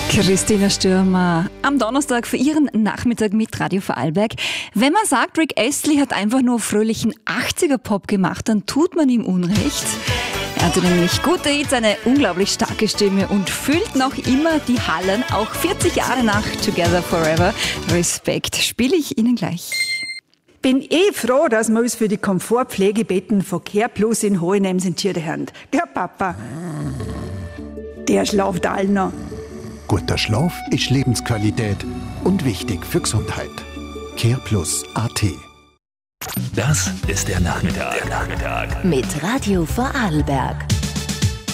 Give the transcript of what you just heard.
Christina Stürmer am Donnerstag für Ihren Nachmittag mit Radio Vorarlberg. Wenn man sagt, Rick Astley hat einfach nur fröhlichen 80er-Pop gemacht, dann tut man ihm Unrecht. Er hatte nämlich gute Hits, eine unglaublich starke Stimme und füllt noch immer die Hallen, auch 40 Jahre nach Together Forever. Respekt, spiele ich Ihnen gleich. Bin froh, dass wir uns für die Komfortpflegebetten von CarePlus in Hohenems entschieden haben. Der Papa, der schlaft all noch. Guter Schlaf ist Lebensqualität und wichtig für Gesundheit. CarePlus.at. Das ist der Nachmittag. Mit Radio Vorarlberg.